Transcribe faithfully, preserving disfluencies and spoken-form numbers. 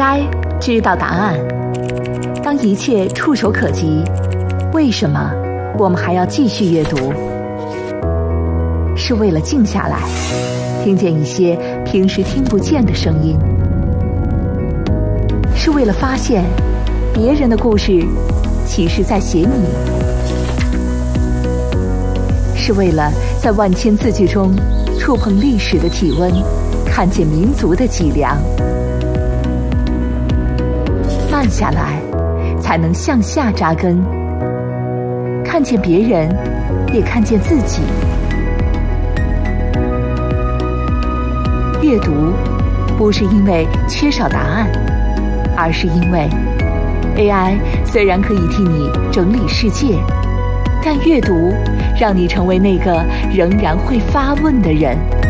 A I 知道答案。当一切触手可及，为什么我们还要继续阅读？是为了静下来，听见一些平时听不见的声音，是为了发现别人的故事其实在写你，是为了在万千字句中触碰历史的体温，看见民族的脊梁。慢下来，才能向下扎根，看见别人，也看见自己。阅读不是因为缺少答案，而是因为 A I 虽然可以替你整理世界，但阅读让你成为那个仍然会发问的人。